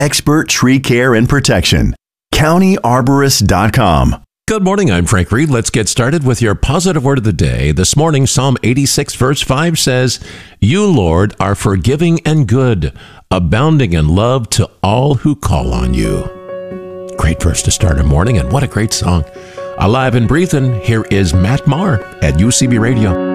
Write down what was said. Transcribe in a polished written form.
expert tree care and protection. CountyArborist.com. Good morning, I'm Frank Reed. Let's get started with your positive word of the day. This morning, Psalm 86, verse 5 says, "You, Lord, are forgiving and good, abounding in love to all who call on you." Great verse to start a morning, and what a great song. Alive and breathing, here is Matt Maher at UCB Radio.